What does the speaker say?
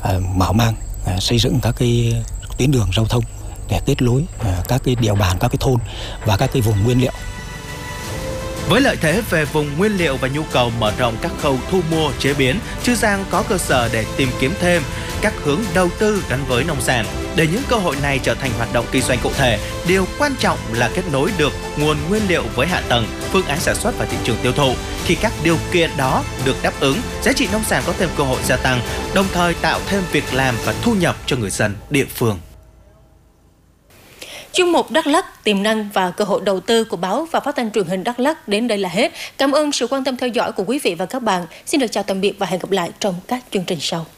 mở mang xây dựng các cái tuyến đường giao thông để kết nối các cái địa bàn, các cái thôn và các cái vùng nguyên liệu. Với lợi thế về vùng nguyên liệu và nhu cầu mở rộng các khâu thu mua, chế biến, Chư Giang có cơ sở để tìm kiếm thêm các hướng đầu tư gắn với nông sản. Để những cơ hội này trở thành hoạt động kinh doanh cụ thể, điều quan trọng là kết nối được nguồn nguyên liệu với hạ tầng, phương án sản xuất và thị trường tiêu thụ. Khi các điều kiện đó được đáp ứng, giá trị nông sản có thêm cơ hội gia tăng, đồng thời tạo thêm việc làm và thu nhập cho người dân địa phương. Chuyên mục Đắk Lắk, tiềm năng và cơ hội đầu tư của báo và phát thanh truyền hình Đắk Lắk đến đây là hết. Cảm ơn sự quan tâm theo dõi của quý vị và các bạn. Xin được chào tạm biệt và hẹn gặp lại trong các chương trình sau.